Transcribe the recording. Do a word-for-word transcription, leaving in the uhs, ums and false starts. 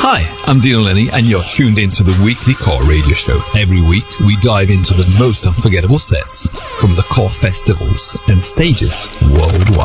Hi, I'm Dino Lenny, and you're tuned into the Weekly Core Radio Show. Every week, we dive into the most unforgettable sets from the Core festivals and stages worldwide.